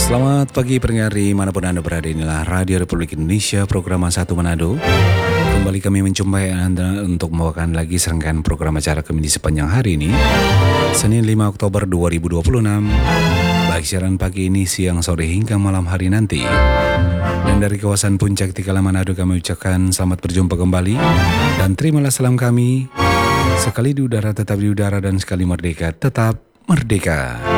Selamat pagi pendengar dimanapun Anda berada, inilah Radio Republik Indonesia, program 1 Manado. Kembali kami menjumpai Anda untuk membawakan lagi serangkaian program acara kami di sepanjang hari ini, Senin 5 Oktober 2026, baik siaran pagi ini, siang, sore hingga malam hari nanti. Dan dari kawasan Puncak Tikala Manado kami ucapkan selamat berjumpa kembali, dan terimalah salam kami, sekali di udara tetap di udara, dan sekali merdeka tetap merdeka.